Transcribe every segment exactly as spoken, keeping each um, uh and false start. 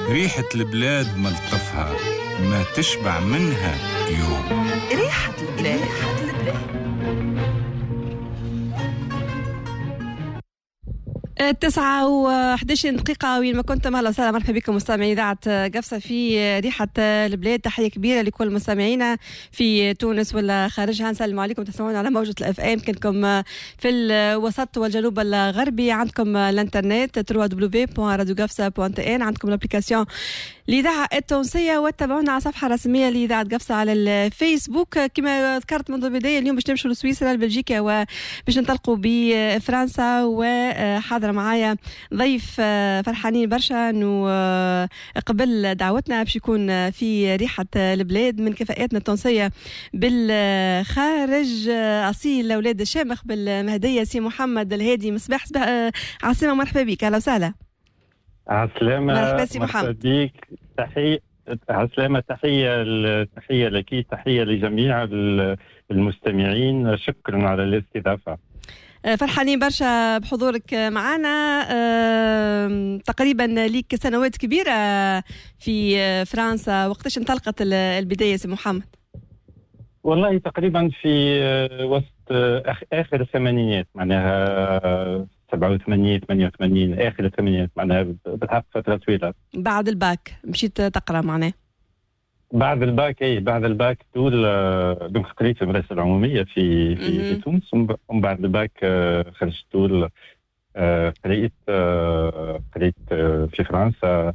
ريحة البلاد ملطفها ما تشبع منها يوم. ريحة البلاد, ريحة البلاد. التسعة وأحد عشر دقيقة وين ما كنتم. أهلا وسهلا مرحبا بكم مستمعي إذاعة قفصة في ريحة البلاد. تحية كبيرة لكل مستمعينا في تونس ولا خارجها. نسلم عليكم، تسمعونا على موجة الأف ام. يمكنكم في الوسط والجنوب الغربي عندكم الانترنت دبليو دبليو دبليو دوت راديو قفصة دوت ان. عندكم الابليكاسيون الإذاعة التونسية، وتابعونا على صفحة رسمية لإذاعة قفصة على الفيسبوك. كما ذكرت منذ البداية اليوم باش نمشوا لسويسرا لبلجيكا وباش ننطلقوا بفرنسا، وحاضر معايا ضيف فرحانين برشا انه قبل دعوتنا باش يكون في ريحة البلاد من كفاءاتنا التونسية بالخارج. أصيل أولاد الشامخ بالمهدية سي محمد الهادي مصباح عاصمة. مرحبا بك، أهلا وسهلا. عسلامة، مرحبا سي محمد بك. تحية عسلامة، تحية تحية لك، تحية لجميع المستمعين. شكرا على الاستضافة. فرحانين برشا بحضورك معنا. تقريبا ليك سنوات كبيرة في فرنسا، وقتاش انطلقت البداية سي محمد؟ والله تقريبا في وسط آخر الثمانينات، معناها سبعة وثمانين ثمانية وثمانين، آخر الثمانينات، معناها بالحق فترة طويلة. بعد الباك مشيت تقرأ معناه؟ بعد الباك اي بعد الباك طول دونك قريت في المدرسة العمومية في في, في تونس، ومن بعد الباك خرجت طول قريت قريت في فرنسا.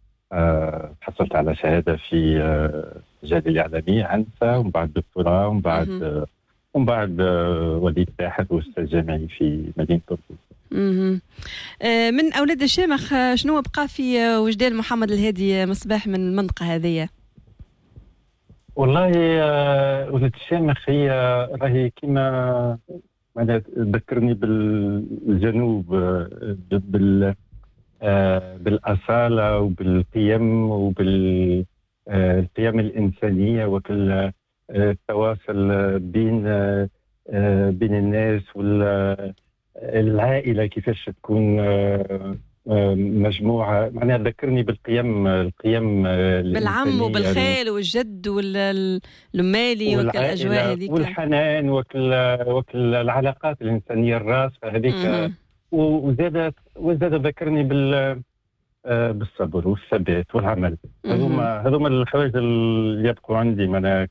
حصلت على شهادة في الجالية الإعلامية هندسة، ومن بعد دكتوراه، ومن بعد ومن بعد وليت باحث وأستاذ جامعي في مدينة طرابلس. من أولاد الشامخ شنو بقى في وجدان محمد الهادي مصباح من المنطقة هذه؟ والله ولد الشامخ هي راهي كما معناها تذكرني بالجنوب، بال بالأصالة وبالقيم وبالقيم الإنسانية، وكل التواصل بين بين الناس والعائلة، كيفاش تكون مجموعة. معناها ذكرني بالقيم القيم بالعم وبالخال والجد والمالي والأجواء هذيك، والحنان وكل وكل العلاقات الإنسانية الراسخة هذيك. وزاد وزاد ذكرني بال بالصبر والثبات والعمل. هذوما هذوما الحوايج اللي يبقوا عندي. معناها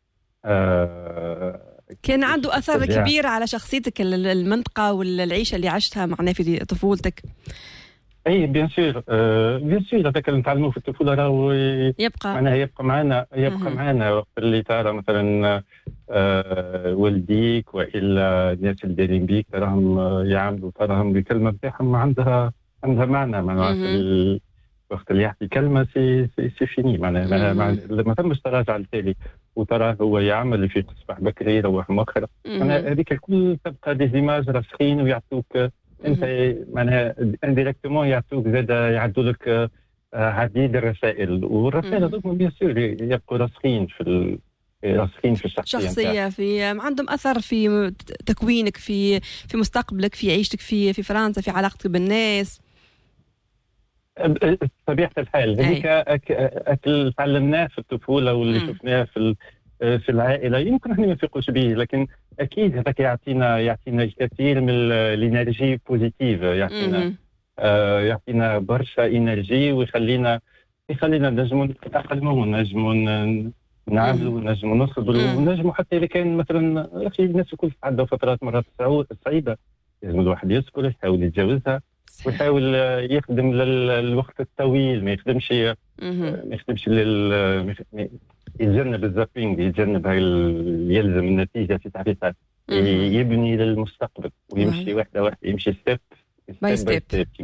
كان عنده أثر كبير على شخصيتك المنطقة والعيشة اللي عشتها معنا في طفولتك. اي بيان سور بيان سور هذاك اللي نتعلموه في الطفوله راهو يبقى معناها يبقى معنا يبقى أه. معنا وقت اللي ترى مثلا آه والديك والا الناس اللي دايرين بيك تراهم يعاملوا تراهم الكلمه نتاعهم عندها عندها معنى. معناها وقت اللي يحكي كلمه سي سي, سي فيني. معناها ما ثمش تراجع التالي، وتراه هو يعمل يفيق الصباح بكري يروح مؤخر. معناها هذيك الكل تبقى دي زيماج راسخين ويعطوك انت معناها انديريكتومون، يعطوك زاد يعدوا لك عديد الرسائل، والرسائل هذوك بيان سور يبقوا راسخين في راسخين في الشخصيه شخصيه في عندهم اثر في تكوينك، في في مستقبلك، في عيشتك في في فرنسا، في علاقتك بالناس. طبيعه الحال هذيك اكل تعلمناه في الطفوله واللي شفناه في في العائله، يمكن احنا ما نفيقوش به، لكن اكيد هذاك يعطينا يعطينا الكثير من الانرجي بوزيتيف، يعطينا آه يعطينا برشا انرجي، ويخلينا يخلينا نجموا نتاقلموا ونجموا نعملوا ونجموا نصبروا ونجموا حتى اذا كان مثلا اخي الناس الكل عندها فترات مرات صعيبه، لازم الواحد يصبر يحاول يتجاوزها ويحاول يخدم للوقت الطويل، ما يخدمش ما يخدمش لل يتجنب الزابينج، يتجنب يلزم النتيجه في تحقيقها، يبني للمستقبل ويمشي واحده واحده، يمشي ستيب باي ستيب.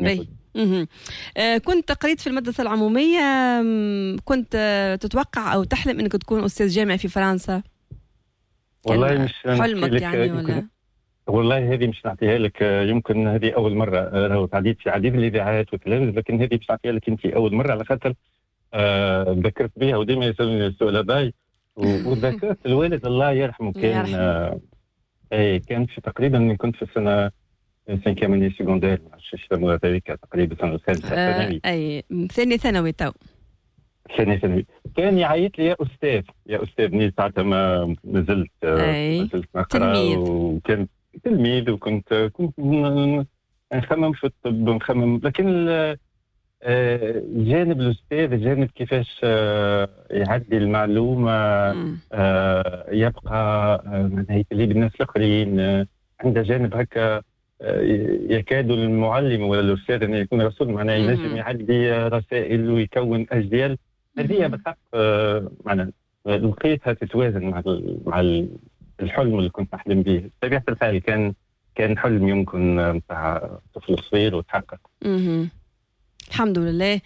كنت قريت في المدرسه العموميه، كنت تتوقع او تحلم انك تكون استاذ جامعي في فرنسا؟ والله مش حلمك يعني ولا؟ والله هذه مش نعطيها لك، يمكن هذه اول مره، راهو تعديت في عديد الاذاعات والتلفزيون، لكن هذه مش نعطيها لك انت اول مره، على خاطر آه ذكرت بها وديما يسالوني السؤال هذا، وذكرت الوالد الله يرحمه كان آه كان في تقريبا كنت في السنه سانكيام اني سكوندير معرفتش يسموها ذلك تقريبا سنه الخامسه ثانوي. اي ثاني ثانوي تو. ثاني ثانوي كان يعيط لي يا استاذ يا استاذ ني ساعتها ما نزلت أي. نزلت نقرا وكنت تلميذ وكنت كنت نخمم في الطب نخمم لكن الجانب الاستاذ جانب كيفاش يعدي المعلومه يبقى معناها يتلي بالناس الاخرين عنده جانب هكا يكاد المعلم ولا الاستاذ ان يكون رسول معناها ينجم يعدي رسائل ويكون اجيال. هذه بالحق معناها لقيتها تتوازن مع مع الحلم اللي كنت نحلم به. بطبيعه الحال كان كان حلم يمكن نتاع طفل صغير وتحقق. اها الحمد لله.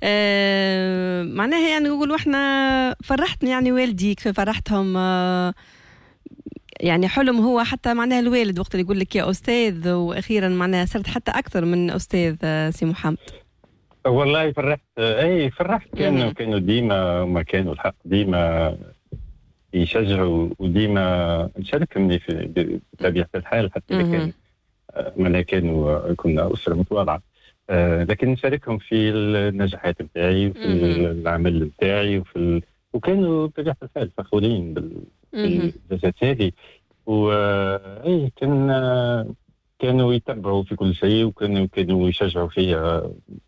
آه معناها يعني نقولوا احنا فرحتني يعني والديك فرحتهم. آه يعني حلم هو حتى معناها الوالد وقت اللي يقول لك يا أستاذ وأخيرا معناها صرت حتى أكثر من أستاذ سي محمد. والله فرحت أي فرحت كانوا كانوا ديما ما كانوا الحق ديما يشجعوا وديما نشاركني في بطبيعة الحال حتى كان ما كانوا كنا أسرة متواضعة لكن نشاركهم في النجاحات نتاعي وفي العمل نتاعي وفي ال... وكانوا بطبيعة الحال فخورين بال الجلسات هذه واي كان كانوا يتبعوا في كل شيء وكانوا كانوا يشجعوا فيها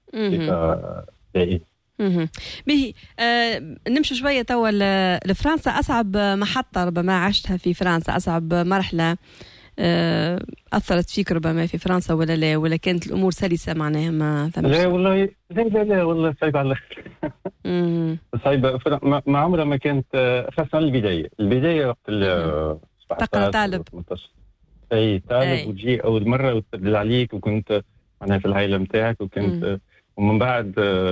دائما. به آه نمشي شويه توا لفرنسا. اصعب محطه ربما عشتها في فرنسا اصعب مرحله آه اثرت فيك ربما في فرنسا ولا لا ولا كانت الامور سلسه معناها ما ثمش؟ لا والله لا لا لا والله صعيب على الاخر. صعيبه ما عمرها ما كانت خاصه البدايه البدايه وقت تقرا طالب اي طالب وتجي اول مره وتبدل عليك وكنت معناها في العائله نتاعك وكنت ومن بعد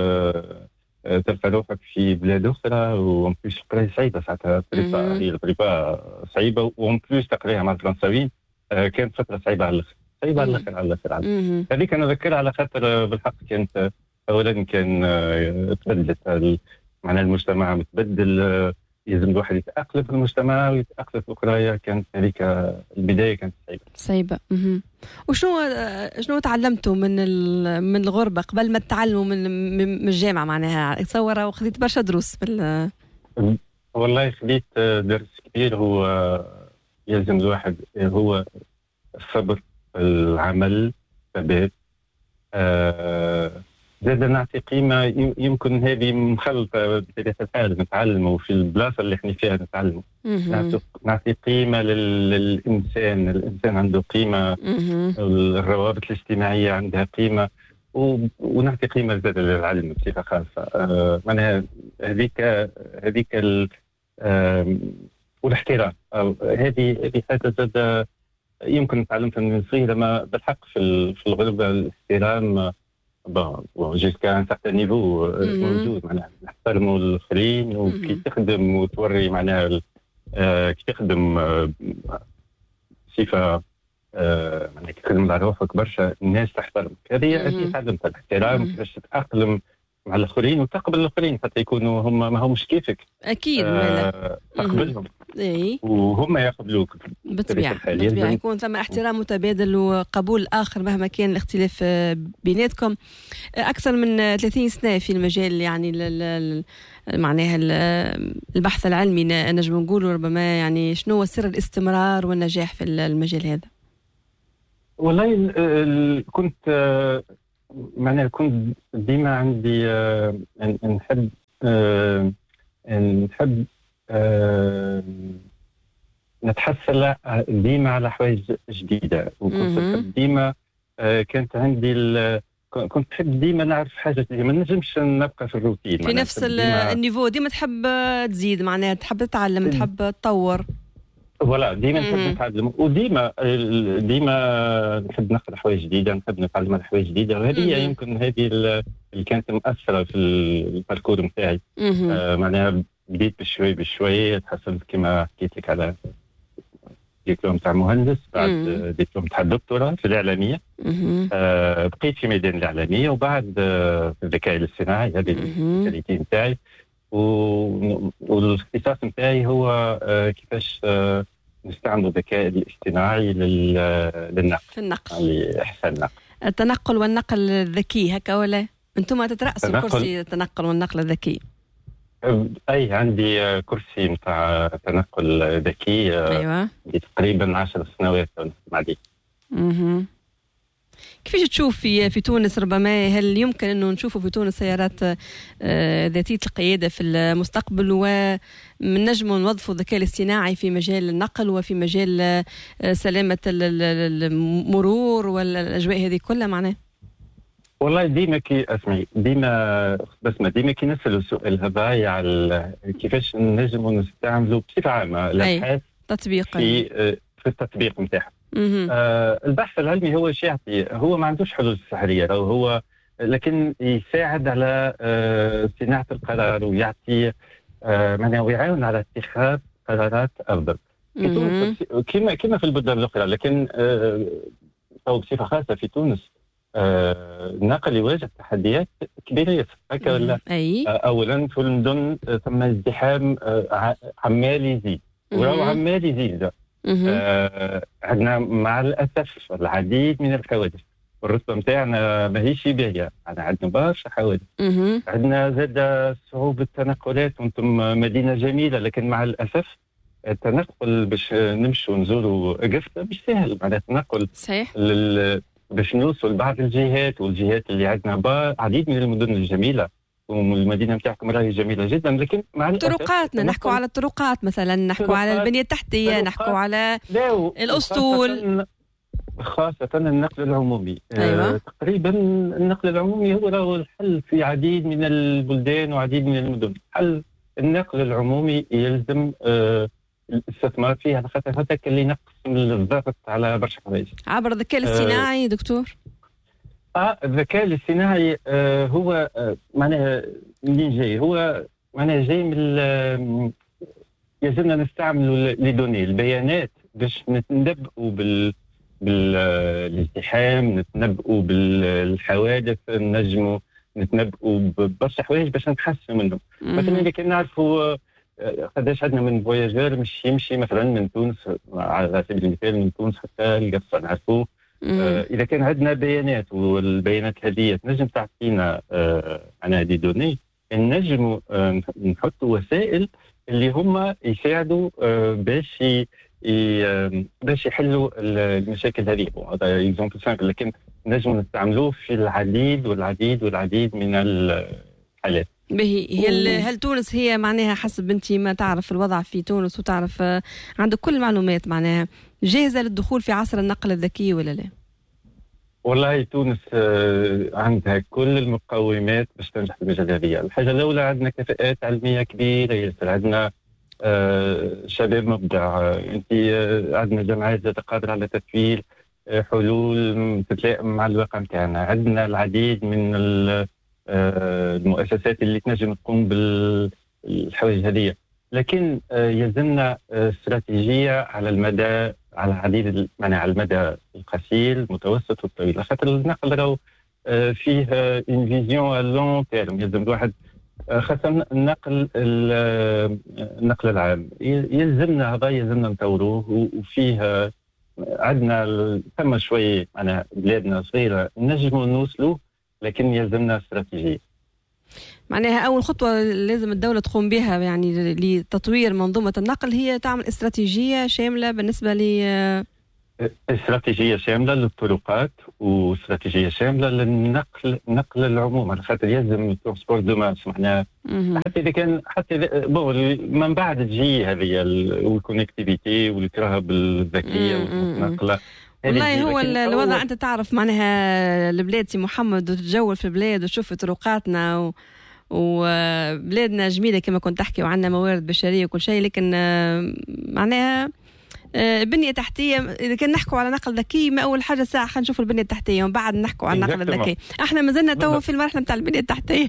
تلقى روحك في بلاد اخرى ومن بليس تقرا صعيبه ساعتها الطريقه هي الطريقه صعيبه ومن بليس تقريها مع الفرنساويين كانت فتره صعيبه على الاخر صعيبه على الاخر على الاخر على هذيك انا اذكرها على خاطر بالحق كانت اولا كان تبدلت معناها المجتمع متبدل لازم الواحد يتاقلم في المجتمع ويتاقلم في الاخرى كانت هذيك البدايه كانت صعيبه صعيبه. وشنو شنو تعلمتوا من من الغربه قبل ما تتعلموا من من الجامعه معناها تصور وخذيت برشا دروس بال... والله خذيت درس كبير هو يلزم الواحد هو الصبر العمل الثبات آه زاد نعطي قيمة يمكن هذه مخلطة بطبيعة الحال نتعلموا في البلاصة اللي احنا فيها نتعلموا نعطي قيمة للإنسان الإنسان عنده قيمة الروابط الاجتماعية عندها قيمة ونعطي قيمة زاد للعلم بصفة خاصة آه معناها هذيك هذيك آه والاحترام هذه هذه حاجة زاد يمكن تعلمتها من صغير لما بالحق في في الغربة الاحترام بون جيسكا ان سارتان نيفو موجود معناها نحترموا الاخرين وكي تخدم وتوري معناها آه كي تخدم آه صفه آه معناها كي تخدم على روحك برشا الناس تحترمك هذه هذه تعلمت الاحترام كيفاش تتاقلم مع الاخرين وتقبل الاخرين حتى يكونوا هم ما همش كيفك اكيد آه تقبلهم اي وهم يقبلوك بالطبيعه بالطبيعه يكون ثم احترام متبادل وقبول الاخر مهما كان الاختلاف بيناتكم. اكثر من ثلاثين سنه في المجال يعني معناها البحث العلمي نجم نقولوا ربما يعني شنو هو سر الاستمرار والنجاح في المجال هذا؟ والله كنت معناها كنت ديما عندي نحب نحب أه نتحصل ديما على حوايج جديدة وكنت نحب ديما أه كانت عندي كنت نحب ديما نعرف حاجة جديدة ما نجمش نبقى في الروتين في نفس ديما النيفو ديما تحب تزيد معناها تحب تتعلم تحب تطور ولا ديما نحب نتعلم وديما ديما نحب نقرا حوايج جديدة نحب نتعلم على حوايج جديدة وهذه يمكن هذه اللي كانت مؤثرة في الباركور نتاعي أه معناها بديت بشوي بشوي تحصلت كما حكيت لك على دبلوم تاع مهندس بعد دبلوم تاع الدكتوراه في الإعلامية آه بقيت في ميدان الإعلامية وبعد آه في الذكاء الاصطناعي هذه السبيشاليتي نتاعي والاختصاص نتاعي هو آه كيفاش آه نستعملوا الذكاء الاصطناعي للنقل في النقل لإحسان النقل. التنقل والنقل الذكي هكا ولا أنتم تترأسوا كرسي التنقل والنقل الذكي؟ أي عندي كرسي متاع تنقل ذكي. أيوة. تقريبا عشر سنوات مع دي. اها. كيفاش تشوف في في تونس ربما هل يمكن انه نشوفوا في تونس سيارات آه ذاتيه القياده في المستقبل ونجموا نوظفوا الذكاء الاصطناعي في مجال النقل وفي مجال آه سلامه المرور والاجواء هذه كلها معناه؟ والله ديما كي اسمعي ديما بس ما ديما كي نسالوا السؤال هذا على كيفاش نجموا نستعملوا بصفه عامه الابحاث تطبيقا في آه في التطبيق نتاعها. آه البحث العلمي هو شيء يعطي، هو ما عندوش حلول سحريه، أو هو لكن يساعد على آه صناعه القرار ويعطي آه معناه ويعاون على اتخاذ قرارات افضل. كما كما في البلدان الاخرى، لكن آه بصفه خاصه في تونس آه النقل يواجه تحديات كبيره هكا ولا؟ أي. آه اولا في المدن ثم ازدحام آه عمال يزيد وراهو عمال يزيد. آه عندنا مع الأسف العديد من الحوادث، والرتبة متاعنا ماهيش باهية، عندنا برشا حوادث. عندنا زاد صعوبة التنقلات، وانتم مدينة جميلة لكن مع الأسف التنقل باش نمشوا نزوروا قفة مش سهل، معناها التنقل صحيح لل... باش نوصل بعض الجهات، والجهات اللي عندنا عديد من المدن الجميلة، والمدينه نتاعكم راهي جميله جدا، لكن مع طرقاتنا نحكوا على الطرقات مثلا، نحكوا على البنيه التحتيه، نحكوا على الاسطول، خاصه النقل العمومي. أيوة. آه تقريبا النقل العمومي هو له الحل في عديد من البلدان وعديد من المدن. حل النقل العمومي يلزم آه الاستثمار فيه، على خاطر هذاك اللي ينقص الضغط على برشا حوايج عبر الذكاء الاصطناعي. آه دكتور اه الذكاء الاصطناعي آه هو آه معناها منين جاي؟ هو معناها جاي من يلزمنا نستعملوا لي دوني البيانات باش نتنبؤوا بال بالازدحام، نتنبؤوا بالحوادث، نجموا نتنبؤوا ببرشا حوايج باش نحسنوا منهم. مثلا اللي كنا نعرفوا قداش عندنا من فواياجور مش يمشي مثلا من تونس، على سبيل المثال من تونس حتى القصه نعرفوه. آه إذا كان عندنا بيانات والبيانات هذه نجم تعطينا آه عن هذه دوني، نجم آه نحطوا وسائل اللي هم يساعدوا آه باش ي... باش يحلوا المشاكل هذه. هذا اكزامبل سامبل، لكن نجم نستعملوه في العديد والعديد والعديد من الحالات. به هل هل تونس هي معناها حسب انت ما تعرف الوضع في تونس وتعرف عندك كل المعلومات، معناها جاهزه للدخول في عصر النقل الذكي ولا لا؟ والله تونس عندها كل المقومات باش تنجح في المجال هذا. الحاجه الاولى عندنا كفاءات علميه كبيره ياسر، عندنا شباب مبدع، انت عندنا جامعات ذات قادره على تفعيل حلول تتلائم مع الواقع نتاعنا، عندنا العديد من المؤسسات اللي تنجم تقوم بالحوايج هذه، لكن يلزمنا استراتيجيه على المدى، على عديد يعني على المدى القصير المتوسط والطويل، خاطر النقل راهو فيه اون فيزيون لون تيرم. يلزم الواحد خاصة النقل النقل العام يلزمنا هذا يلزمنا نطوروه، وفيه عندنا ثم شوية أنا بلادنا صغيرة نجموا نوصلوا، لكن يلزمنا استراتيجية. معناها أول خطوة لازم الدولة تقوم بها يعني لتطوير منظومة النقل هي تعمل استراتيجية شاملة بالنسبة ل استراتيجية شاملة للطرقات واستراتيجية شاملة للنقل نقل العموم، على خاطر يلزم الترانسبور دوما سمعنا حتى إذا كان حتى بون من بعد تجي هذه والكونكتيفيتي والكراهب الذكية والنقلة. والله هو الوضع أنت تعرف معناها البلاد سي محمد، وتتجول في البلاد وتشوف طرقاتنا و... وبلادنا جميلة كما كنت تحكي، وعندنا موارد بشرية وكل شيء، لكن معناها بنية تحتية. إذا كان نحكوا على نقل ذكي ما أول حاجة ساعة خلينا نشوف البنية التحتية ومن بعد نحكوا على النقل الذكي. احنا ما زلنا تو في المرحلة نتاع البنية التحتية.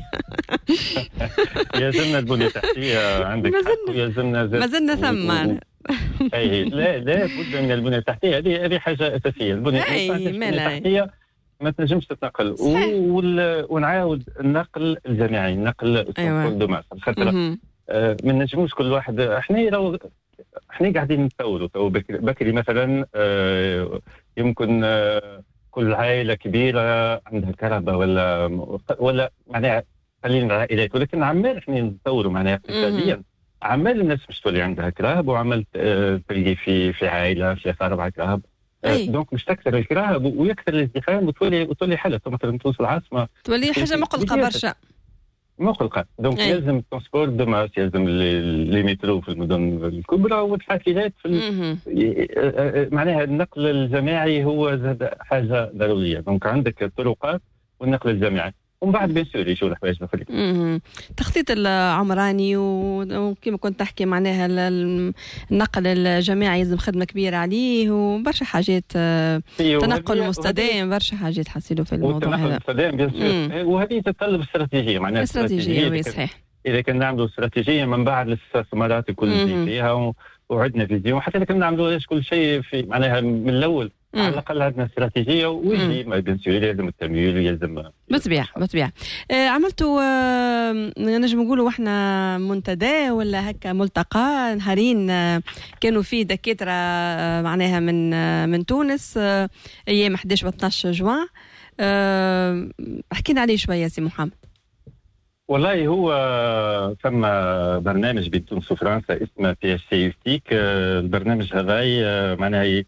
يلزمنا البنية التحتية عندك حق، يلزمنا ما زلنا ثم معنا. أي لا لا بد من البنية التحتية، هذه هذه حاجة أساسية. البنية التحتية ما تنجمش تتنقل، ونعاود النقل الجماعي، النقل الترانسبور دوماس، خاطر ما نجموش كل واحد. احنا راهو احنا قاعدين نتطوروا. تو بكري, بكري مثلا آه يمكن آه كل عائله كبيره عندها كهرباء ولا ولا معناها خلينا العائلات، ولكن عمال احنا نتطوروا معناها اقتصاديا. عمال الناس مش تولي عندها كراهب، وعمال آه تلقي في في عائله ثلاثه اربعه كراهب. آه دونك مش تكثر الكراهب ويكثر الازدحام، وتولي وتولي حاله مثلا تونس العاصمه تولي حاجه مقلقه برشا. مقلقة. دونك أي. يلزم الترونسبور دو ماس، يلزم لي مترو في المدن الكبرى والحافلات في ال... معناها النقل الجماعي هو زاد حاجة ضرورية. دونك عندك الطرقات والنقل الجماعي، ومن بعد بيسوري شو الحوايج الأخرى. التخطيط العمراني وكما كنت تحكي معناها النقل الجماعي يلزم خدمة كبيرة عليه، وبرشا حاجات تنقل مستدام، برشا حاجات حصلوا في الموضوع هذا. التنقل المستدام بيسور، وهذه تتطلب استراتيجية معناها استراتيجية. صحيح. إذا كنا نعملوا استراتيجية من بعد الاستثمارات الكل اللي فيها وعندنا فيزيون، حتى إذا كنا نعملوا كل شيء في معناها من الأول على الأقل عندنا استراتيجية، ويجي بيان سور يلزم التمويل ويلزم بالطبيعة بالطبيعة. آه عملتوا آه نجم نقولوا احنا منتدى ولا هكا ملتقى نهارين آه كانوا فيه دكاترة آه معناها من آه من تونس آه أيام أحد عشر و اثنا عشر جوان. آه حكينا عليه شوية سي محمد. والله هو ثم برنامج بين تونس وفرنسا اسمه بي اس سي يفتيك. آه البرنامج هذا آه معناها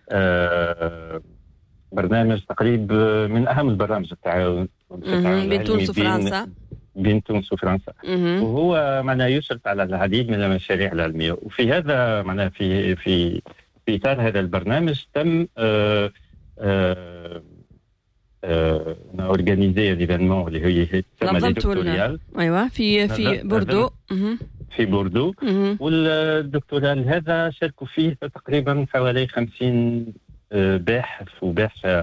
آه برنامج تقريب من أهم البرامج التعاون بين تونس وفرنسا بين تونس وفرنسا وهو معناه يشرف على العديد من المشاريع العلمية. وفي هذا معناه في في في إطار هذا البرنامج تم آه آه آه أورجانيزي ليفينمون اللي هي تسمى دكتوريال. أيوة في في بوردو في بوردو. والدكتورال هذا شاركوا فيه تقريبا حوالي خمسين باحث وباحثة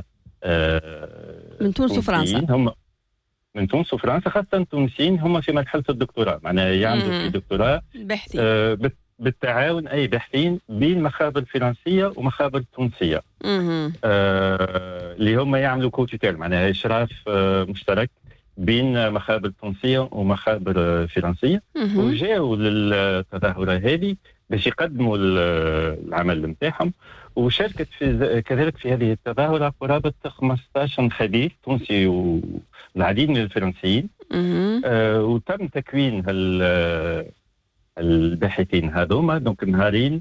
من تونس وفرنسا. هم من تونس وفرنسا، خاصة تونسيين هم في مرحلة الدكتوراه معناها يعملوا في دكتوراه آه بالتعاون أي باحثين بين مخابر فرنسية ومخابر تونسية آه اللي هم يعملوا كوتيتيل معناها إشراف آه مشترك بين مخابر تونسية ومخابر فرنسية. وجاءوا للتظاهرة هذه باش يقدموا العمل نتاعهم. وشاركت في كذلك في هذه التظاهرة قرابة خمسة عشر خبير تونسي والعديد من الفرنسيين. آه وتم تكوين الباحثين هذوما. دونك نهارين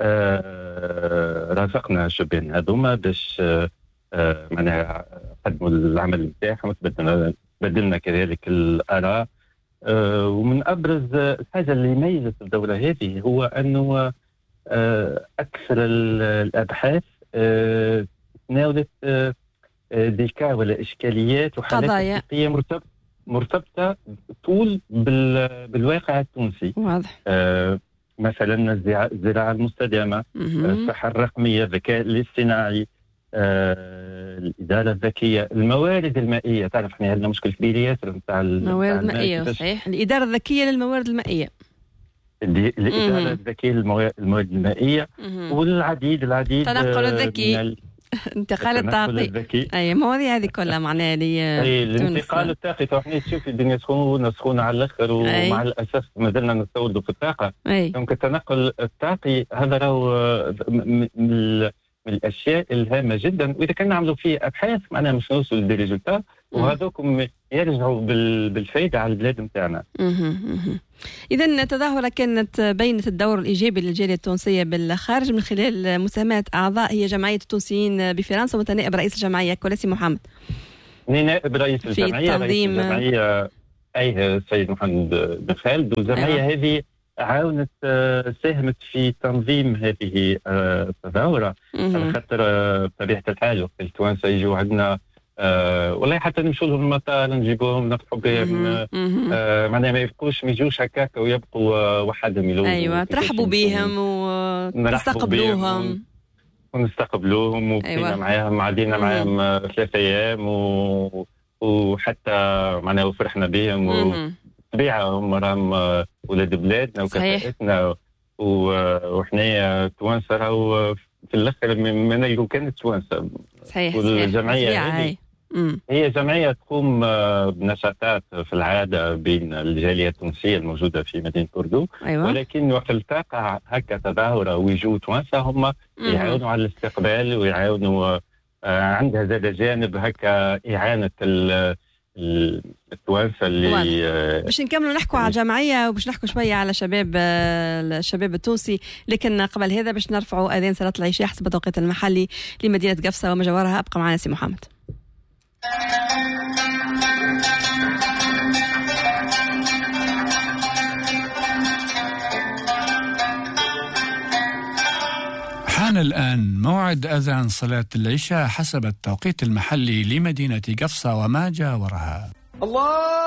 آه رافقنا الشبان هذوما باش آه معناها قدموا العمل نتاعهم، تبدلنا بدلنا كذلك الآراء. آه ومن أبرز الحاجة اللي ميزت الدورة هذه هو أنه آه أكثر الأبحاث آه تناولت آه ديكا ولا إشكاليات وحالات حقيقية مرتبطة مرتبطة طول بالواقع التونسي. واضح. آه مثلا الزراعة المستدامة، الصحة الرقمية، الذكاء الاصطناعي، آه، الإدارة الذكية، الموارد المائية. تعرف احنا عندنا مشكل كبير ياسر نتاع الموارد المائية. صحيح. الإدارة الذكية للموارد المائية. الإدارة الذكية للموارد المائية والعديد العديد التنقل الذكي، انتقال الطاقي، أي مواضيع هذه كلها معناها لي الانتقال الطاقي. احنا تشوف الدنيا سخونة سخونة على الآخر، ومع الأسف ما زلنا نستوردوا في الطاقة. دونك التنقل الطاقي هذا راهو من من الاشياء الهامه جدا، واذا كنا نعملوا فيه ابحاث معناها مش نوصل للريزولتا، وهذوكم يرجعوا بالفائده على البلاد نتاعنا. اذا التظاهره كانت بينت الدور الايجابي للجاليه التونسيه بالخارج من خلال مساهمات اعضاء هي جمعيه التونسيين بفرنسا، وانت نائب رئيس الجمعيه كولاسي محمد. نائب رئيس الجمعيه رئيس الجمعيه اي السيد محمد بن خالد. والجمعيه أيوة. هذه عاونت ساهمت في تنظيم هذه التظاهرة على خاطر بطبيعة الحال وقت التوانسة يجوا عندنا آه والله حتى نمشوا لهم المطار نجيبوهم نفرحوا بهم آه معناها ما يبقوش ما يجوش هكاك ويبقوا وحدهم يلوموا. ايوه ترحبوا بهم وتستقبلوهم ونستقبلوهم وبقينا أيوة. معاهم عدينا معاهم ثلاثة ايام و... وحتى معناها وفرحنا بهم و... طبيعة هم راهم ولاد بلادنا وكفاءتنا وحنا توانسة راهو في الأخر من يقول كانت توانسة. صحيح. والجمعية هذه مم. هي جمعية تقوم بنشاطات في العادة بين الجالية التونسية الموجودة في مدينة أردو. أيوة. ولكن وقت التقى هكا تظاهرة ويجوا توانسة هم يعاونوا على الاستقبال ويعاونوا. آه عندها زاد جانب هكا إعانة التوانسة اللي آه باش نكملوا نحكوا على الجمعية وباش نحكوا شوية على شباب آه الشباب التونسي. لكن قبل هذا باش نرفعوا أذان صلاة العشاء حسب التوقيت المحلي لمدينة قفصة وما جوارها. أبقى معنا سي محمد. حان الآن موعد أذان صلاة العشاء حسب التوقيت المحلي لمدينة قفصة وما جاورها. الله